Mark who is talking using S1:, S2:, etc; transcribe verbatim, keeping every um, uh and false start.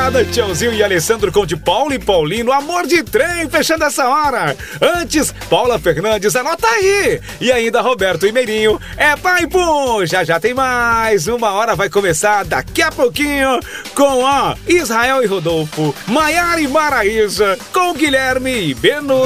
S1: madrugada, Tchãozinho e Alessandro com de Paulo e Paulino, Amor de Trem, fechando essa hora. Antes, Paula Fernandes, anota aí. E ainda Roberto e Meirinho, é pai pum. Já já tem mais, uma hora vai começar daqui a pouquinho com ó, Israel e Rodolfo, Maiara e Maraísa, com Guilherme e Beno.